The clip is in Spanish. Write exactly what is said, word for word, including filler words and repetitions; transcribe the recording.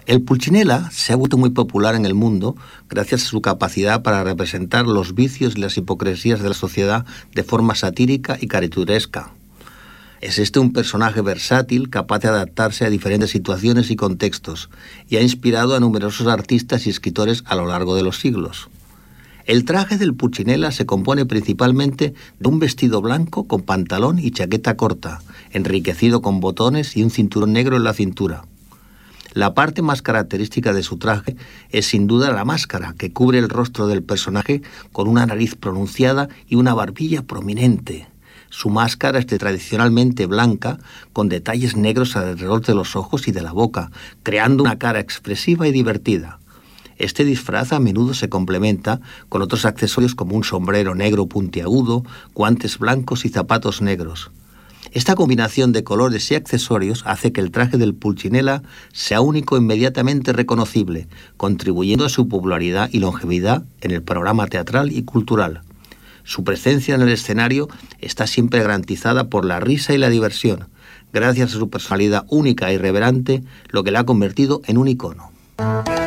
El Pulcinella se ha vuelto muy popular en el mundo gracias a su capacidad para representar los vicios y las hipocresías de la sociedad de forma satírica y caricaturesca. Es este un personaje versátil, capaz de adaptarse a diferentes situaciones y contextos, y ha inspirado a numerosos artistas y escritores a lo largo de los siglos. El traje del Pulcinella se compone principalmente de un vestido blanco con pantalón y chaqueta corta, enriquecido con botones y un cinturón negro en la cintura. La parte más característica de su traje es sin duda la máscara, que cubre el rostro del personaje con una nariz pronunciada y una barbilla prominente. Su máscara es de tradicionalmente blanca, con detalles negros alrededor de los ojos y de la boca, creando una cara expresiva y divertida. Este disfraz a menudo se complementa con otros accesorios como un sombrero negro puntiagudo, guantes blancos y zapatos negros. Esta combinación de colores y accesorios hace que el traje del Pulcinella sea único e inmediatamente reconocible, contribuyendo a su popularidad y longevidad en el panorama teatral y cultural. Su presencia en el escenario está siempre garantizada por la risa y la diversión, gracias a su personalidad única e irreverente, lo que la ha convertido en un icono.